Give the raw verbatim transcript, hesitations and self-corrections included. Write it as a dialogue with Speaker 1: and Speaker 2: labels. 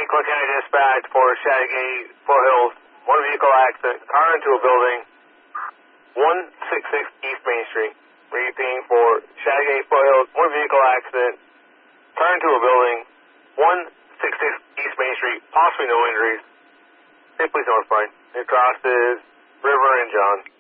Speaker 1: Clark County Dispatch for Chattagay Foothills. One vehicle accident, car into a building, one sixty-six East Main Street. Repeating for Chattagay Foothills, one vehicle accident, car into a building, one sixty-six East Main Street, possibly no injuries. Hey, please notify. It crosses River and John.